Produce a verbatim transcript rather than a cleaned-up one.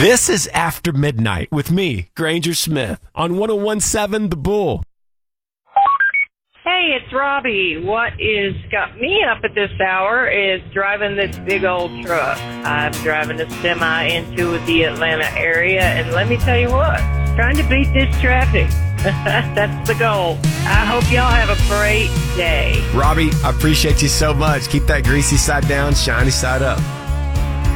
This is After Midnight with me, Granger Smith, on one oh one point seven The Bull. Hey, it's Robbie. What is got me up at this hour is driving this big old truck. I'm driving a semi into the Atlanta area, and let me tell you what, trying to beat this traffic. That's the goal. I hope y'all have a great day. Robbie, I appreciate you so much. Keep that greasy side down, shiny side up.